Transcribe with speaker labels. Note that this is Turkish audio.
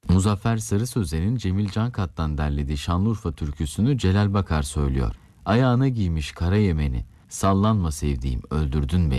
Speaker 1: Muzaffer Sarı Sözen'in Cemil Cankat'tan derlediği Şanlıurfa türküsünü Celal Bakar söylüyor. Ayağına giymiş kara yemeni, sallanma sevdiğim öldürdün beni.